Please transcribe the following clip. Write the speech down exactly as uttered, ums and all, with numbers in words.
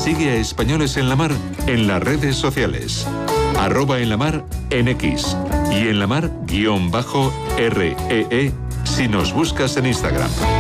Sigue a Españoles en la Mar en las redes sociales. Arroba en la mar en X y en la mar guión bajo R E E si nos buscas en Instagram.